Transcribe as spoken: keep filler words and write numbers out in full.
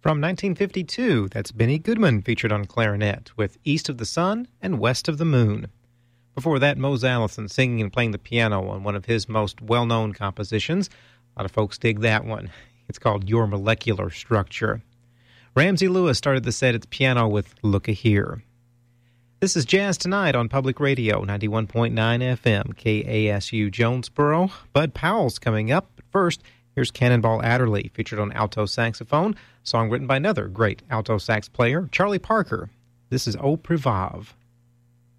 From nineteen fifty-two, that's Benny Goodman featured on clarinet with East of the Sun and West of the Moon. Before that, Mose Allison singing and playing the piano on one of his most well-known compositions. A lot of folks dig that one. It's called Your Molecular Structure. Ramsey Lewis started the set at the piano with Look-a-Here. This is Jazz Tonight on Public Radio, ninety-one point nine F M, K A S U Jonesboro. Bud Powell's coming up. But first, here's Cannonball Adderley, featured on alto saxophone, song written by another great alto sax player, Charlie Parker. This is Au Privave.